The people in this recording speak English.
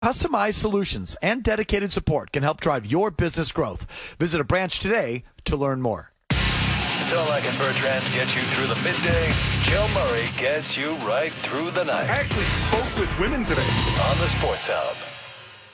Customized solutions and dedicated support can help drive your business growth. Visit a branch today to learn more. Zolak and Bertrand get you through the midday. Joe Murray gets you right through the night. I actually spoke with women today. On the Sports Hub.